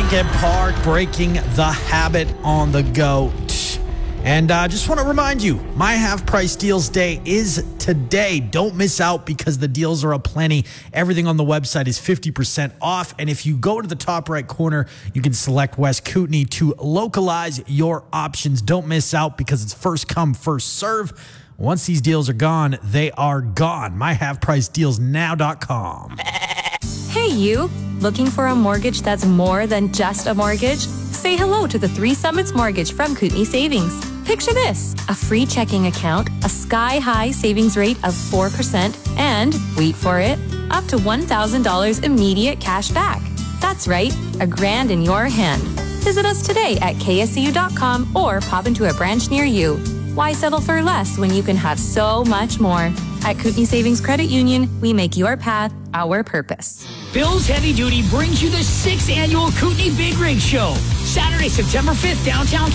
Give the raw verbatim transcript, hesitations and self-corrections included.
Lincoln Park, breaking the habit on the go. And I uh, just want to remind you, my half-price deals day is today. Don't miss out because the deals are aplenty. Everything on the website is fifty percent off. And if you go to the top right corner, you can select West Kootenay to localize your options. Don't miss out because it's first come, first serve. Once these deals are gone, they are gone. my half price deals now dot com. Hey, you. Looking for a mortgage that's more than just a mortgage? Say hello to the Three Summits Mortgage from Kootenay Savings. Picture this: a free checking account, a sky-high savings rate of four percent, and, wait for it, up to one thousand dollars immediate cash back. That's right, a grand in your hand. Visit us today at K S C U dot com or pop into a branch near you. Why settle for less when you can have so much more? At Kootenay Savings Credit Union, we make your path our purpose. Bill's Heavy Duty brings you the sixth annual Kootenay Big Rig Show. Saturday, September fifth, downtown